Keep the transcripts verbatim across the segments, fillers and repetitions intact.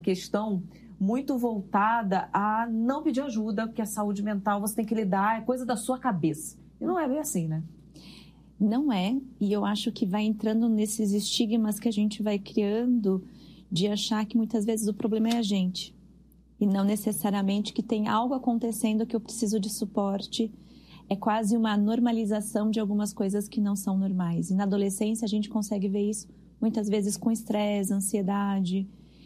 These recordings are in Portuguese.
questão muito voltada a não pedir ajuda, porque a saúde mental você tem que lidar, é coisa da sua cabeça. E não é bem assim, né? Não é, e eu acho que vai entrando nesses estigmas que a gente vai criando de achar que muitas vezes o problema é a gente. E não necessariamente que tem algo acontecendo que eu preciso de suporte. É quase uma normalização de algumas coisas que não são normais. E na adolescência a gente consegue ver isso muitas vezes com estresse, ansiedade.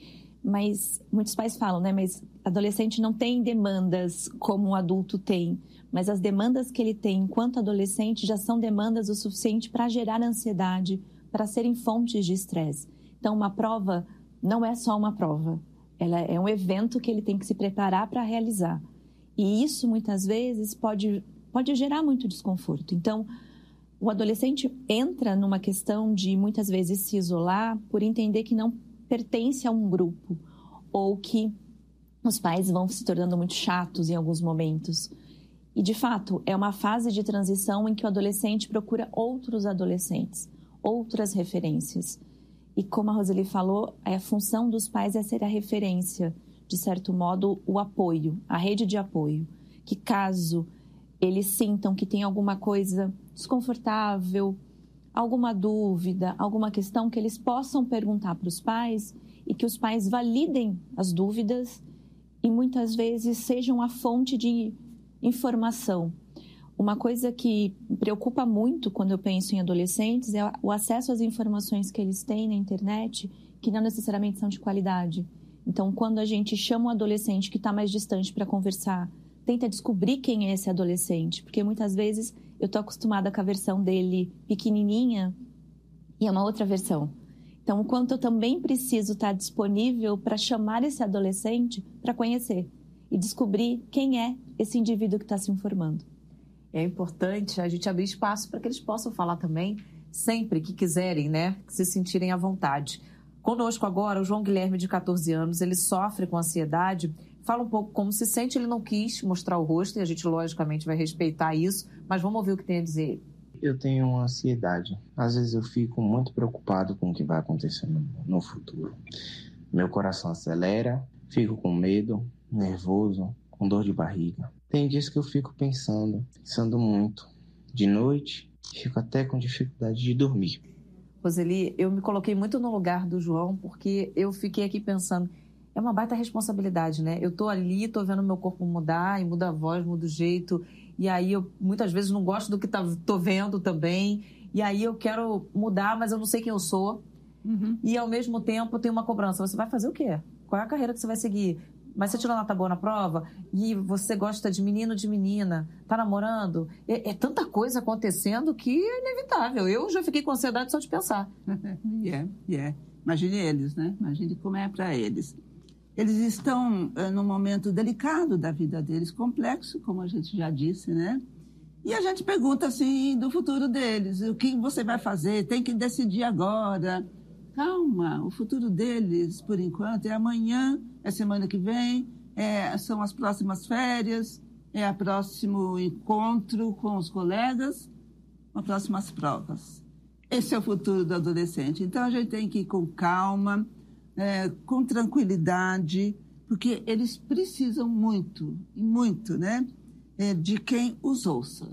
Mas muitos pais falam, né? Mas adolescente não tem demandas como um adulto tem. Mas as demandas que ele tem enquanto adolescente já são demandas o suficiente para gerar ansiedade, para serem fontes de estresse. Então, uma prova não é só uma prova. Ela é um evento que ele tem que se preparar para realizar. E isso, muitas vezes, pode, pode gerar muito desconforto. Então, o adolescente entra numa questão de, muitas vezes, se isolar por entender que não pertence a um grupo ou que os pais vão se tornando muito chatos em alguns momentos. E, de fato, é uma fase de transição em que o adolescente procura outros adolescentes, outras referências. E como a Roseli falou, a função dos pais é ser a referência, de certo modo, o apoio, a rede de apoio. Que caso eles sintam que tem alguma coisa desconfortável, alguma dúvida, alguma questão, que eles possam perguntar para os pais e que os pais validem as dúvidas e muitas vezes sejam a fonte de informação. Uma coisa que me preocupa muito quando eu penso em adolescentes é o acesso às informações que eles têm na internet, que não necessariamente são de qualidade. Então, quando a gente chama um adolescente que está mais distante para conversar, tenta descobrir quem é esse adolescente, porque muitas vezes eu estou acostumada com a versão dele pequenininha e é uma outra versão. Então, o quanto eu também preciso estar disponível para chamar esse adolescente para conhecer e descobrir quem é esse indivíduo que está se informando. É importante a gente abrir espaço para que eles possam falar também, sempre que quiserem, né? Que se sentirem à vontade. Conosco agora, o João Guilherme, de catorze anos, ele sofre com ansiedade. Fala um pouco como se sente, ele não quis mostrar o rosto, e a gente, logicamente, vai respeitar isso, mas vamos ouvir o que tem a dizer. Eu tenho uma ansiedade. Às vezes eu fico muito preocupado com o que vai acontecer no, no futuro. Meu coração acelera, fico com medo, nervoso, com dor de barriga. Tem dias que eu fico pensando, pensando muito. De noite, fico até com dificuldade de dormir. Roseli, eu me coloquei muito no lugar do João, porque eu fiquei aqui pensando, é uma baita responsabilidade, né? Eu tô ali, tô vendo meu corpo mudar, e muda a voz, muda o jeito, e aí eu muitas vezes não gosto do que tá, tô vendo também, e aí eu quero mudar, mas eu não sei quem eu sou, uhum. E ao mesmo tempo tem uma cobrança, você vai fazer o quê? Qual é a carreira que você vai seguir? Mas você tirou nota boa na prova e você gosta de menino de menina, tá namorando, é, é tanta coisa acontecendo que é inevitável. Eu já fiquei com ansiedade só de pensar. É, yeah, yeah. Imagine eles, né? Imagine como é para eles. Eles estão uh, num momento delicado da vida deles, complexo, como a gente já disse, né? E a gente pergunta, assim, do futuro deles. O que você vai fazer? Tem que decidir agora. Calma, o futuro deles, por enquanto, é amanhã, é semana que vem, é, são as próximas férias, é o próximo encontro com os colegas, as próximas provas. Esse é o futuro do adolescente. Então, a gente tem que ir com calma, é, com tranquilidade, porque eles precisam muito, e muito, né, é, de quem os ouça.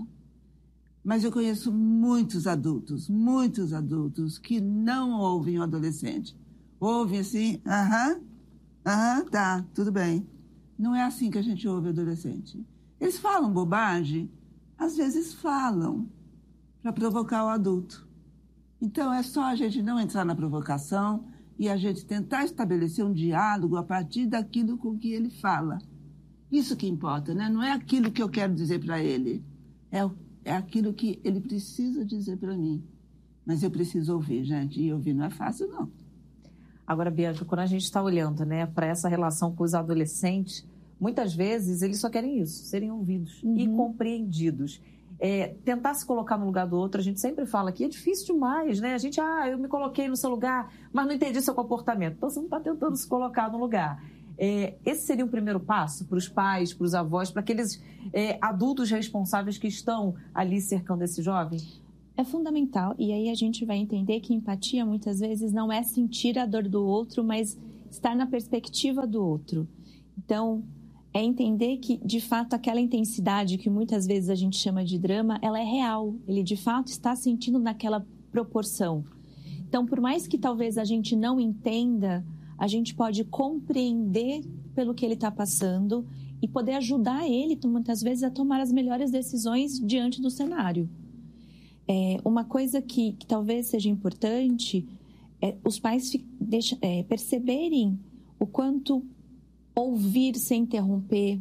Mas eu conheço muitos adultos, muitos adultos que não ouvem o adolescente. Ouvem assim, aham, aham, tá, tudo bem. Não é assim que a gente ouve o adolescente. Eles falam bobagem, às vezes falam, para provocar o adulto. Então é só a gente não entrar na provocação e a gente tentar estabelecer um diálogo a partir daquilo com que ele fala. Isso que importa, né? Não é aquilo que eu quero dizer para ele, é o É aquilo que ele precisa dizer para mim. Mas eu preciso ouvir, gente. E ouvir não é fácil, não. Agora, Bianca, quando a gente está olhando, né, para essa relação com os adolescentes, muitas vezes eles só querem isso, serem ouvidos, uhum, e compreendidos. É, tentar se colocar no lugar do outro, a gente sempre fala que é difícil demais, né? A gente, ah, eu me coloquei no seu lugar, mas não entendi seu comportamento. Então, você não está tentando se colocar no lugar. É, esse seria o primeiro passo para os pais, para os avós, para aqueles é, adultos responsáveis que estão ali cercando esse jovem? É fundamental, e aí a gente vai entender que empatia muitas vezes não é sentir a dor do outro, mas estar na perspectiva do outro. Então, é entender que, de fato, aquela intensidade que muitas vezes a gente chama de drama, ela é real. Ele, de fato, está sentindo naquela proporção. Então, por mais que talvez a gente não entenda, a gente pode compreender pelo que ele está passando e poder ajudar ele, muitas vezes, a tomar as melhores decisões diante do cenário. É, uma coisa que, que talvez seja importante é os pais fi, deixa, é, perceberem o quanto ouvir sem interromper,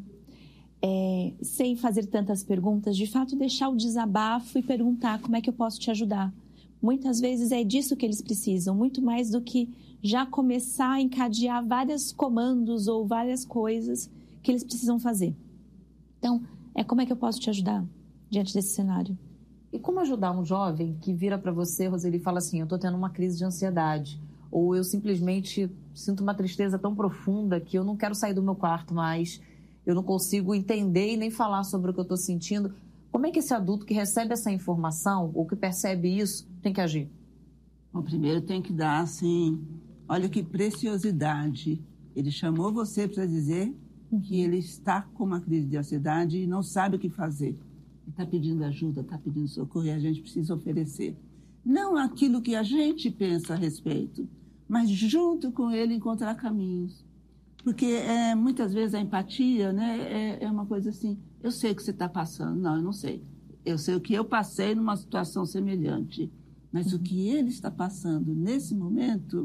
é, sem fazer tantas perguntas, de fato deixar o desabafo e perguntar como é que eu posso te ajudar. Muitas vezes é disso que eles precisam, muito mais do que já começar a encadear vários comandos ou várias coisas que eles precisam fazer. Então, é como é que eu posso te ajudar diante desse cenário? E como ajudar um jovem que vira para você, Roseli, e fala assim, eu estou tendo uma crise de ansiedade, ou eu simplesmente sinto uma tristeza tão profunda que eu não quero sair do meu quarto mais, eu não consigo entender e nem falar sobre o que eu estou sentindo. Como é que esse adulto que recebe essa informação, ou que percebe isso, tem que agir? Bom, primeiro tem que dar, assim, olha que preciosidade. Ele chamou você para dizer que ele está com uma crise de ansiedade e não sabe o que fazer. Está pedindo ajuda, está pedindo socorro e a gente precisa oferecer. Não aquilo que a gente pensa a respeito, mas junto com ele encontrar caminhos. Porque é, muitas vezes a empatia, né, é, é uma coisa assim, eu sei o que você está passando. Não, eu não sei. Eu sei o que eu passei numa situação semelhante. Mas uhum. o que ele está passando nesse momento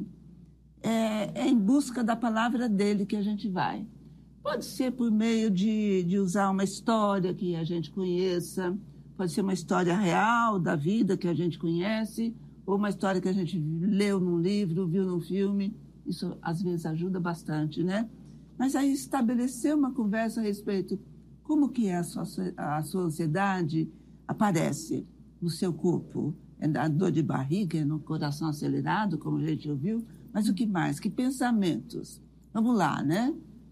é, é em busca da palavra dele que a gente vai. Pode ser por meio de, de usar uma história que a gente conheça, pode ser uma história real da vida que a gente conhece, ou uma história que a gente leu num livro, viu num filme. Isso, às vezes, ajuda bastante, né? Mas aí estabelecer uma conversa a respeito como que é a sua, a sua ansiedade aparece no seu corpo. É a dor de barriga, é no coração acelerado, como a gente ouviu, mas o que mais? Que pensamentos? Vamos lá, né?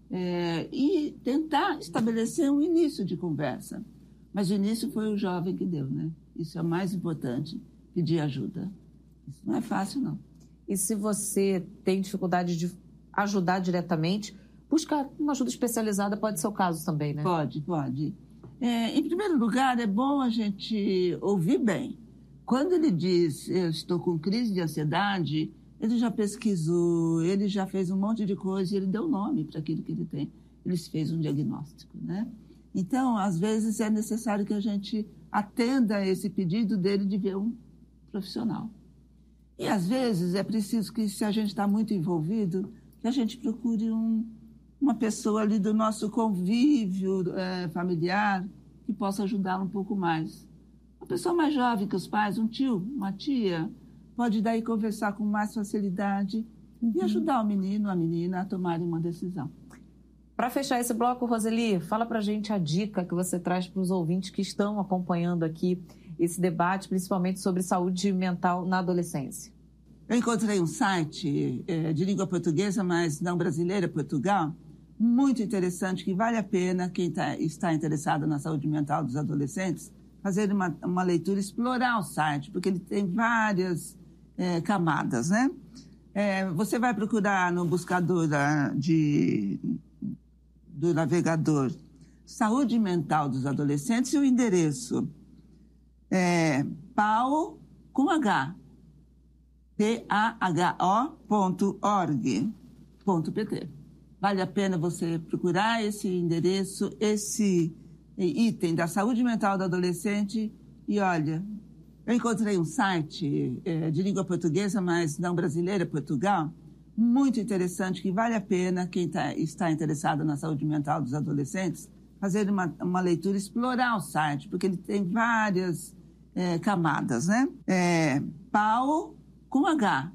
É, e tentar estabelecer um início de conversa. Mas o início foi o jovem que deu, né? Isso é o mais importante, pedir ajuda. Isso não é fácil, não. E se você tem dificuldade de ajudar diretamente, buscar uma ajuda especializada pode ser o caso também, né? Pode, pode. É, em primeiro lugar, é bom a gente ouvir bem. Quando ele diz, eu estou com crise de ansiedade, ele já pesquisou, ele já fez um monte de coisa e ele deu nome para aquilo que ele tem. Ele fez um diagnóstico, né? Então, às vezes, é necessário que a gente atenda a esse pedido dele de ver um profissional. E, às vezes, é preciso que, se a gente está muito envolvido, que a gente procure um, uma pessoa ali do nosso convívio é, familiar que possa ajudá-lo um pouco mais. Uma pessoa mais jovem que os pais, um tio, uma tia, pode daí conversar com mais facilidade uhum. e ajudar o menino, a menina a tomarem uma decisão. Para fechar esse bloco, Roseli, fala para a gente a dica que você traz para os ouvintes que estão acompanhando aqui esse debate, principalmente sobre saúde mental na adolescência. Eu encontrei um site é, de língua portuguesa, mas não brasileira, Portugal, muito interessante, que vale a pena quem tá, está interessado na saúde mental dos adolescentes fazer uma, uma leitura, explorar o site, porque ele tem várias é, camadas, né? É, você vai procurar no buscador da, de, do navegador Saúde Mental dos Adolescentes e o endereço é P A O com H, P A H O ponto org ponto P T. Vale a pena você procurar esse endereço, esse item da saúde mental do adolescente e, olha, eu encontrei um site é, de língua portuguesa, mas não brasileira, Portugal, muito interessante, que vale a pena quem tá, está interessado na saúde mental dos adolescentes fazer uma, uma leitura, explorar o site, porque ele tem várias é, camadas, né? É, P A O com H,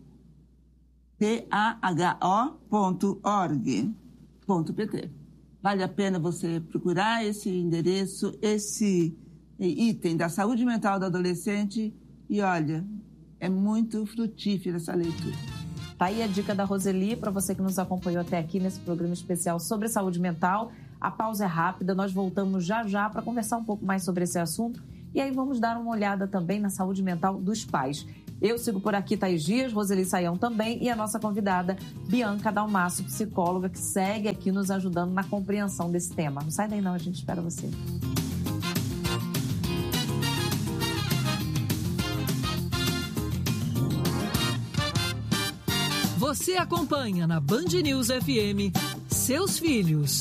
P A H O ponto org ponto P T. Vale a pena você procurar esse endereço, esse item da saúde mental do adolescente e, olha, é muito frutífera essa leitura. Tá aí a dica da Roseli para você que nos acompanhou até aqui nesse programa especial sobre saúde mental. A pausa é rápida, nós voltamos já já para conversar um pouco mais sobre esse assunto e aí vamos dar uma olhada também na saúde mental dos pais. Eu sigo por aqui, Thaís Dias, Roseli Saião também, e a nossa convidada, Bianca Dalmasso, psicóloga, que segue aqui nos ajudando na compreensão desse tema. Não sai daí não, a gente espera você. Você acompanha na Band News F M Seus Filhos.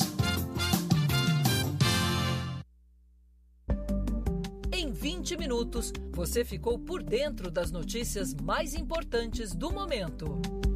Em vinte minutos, você ficou por dentro das notícias mais importantes do momento.